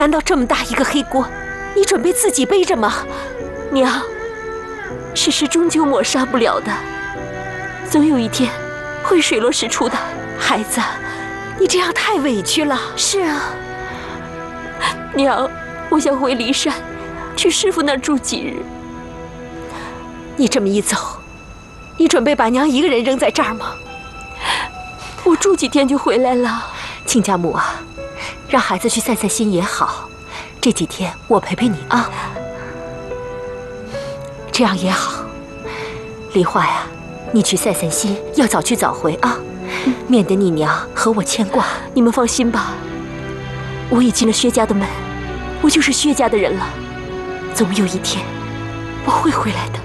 难道这么大一个黑锅，你准备自己背着吗？娘，世事终究抹杀不了的，总有一天会水落石出的。孩子，你这样太委屈了。是啊，娘，我想回骊山，去师傅那儿住几日。你这么一走，你准备把娘一个人扔在这儿吗？我住几天就回来了。亲家母啊，让孩子去散散心也好，这几天我陪陪你啊。这样也好。梨花呀，你去散散心，要早去早回啊，免得你娘和我牵挂。你们放心吧，我已进了薛家的门，我就是薛家的人了。总有一天，我会回来的。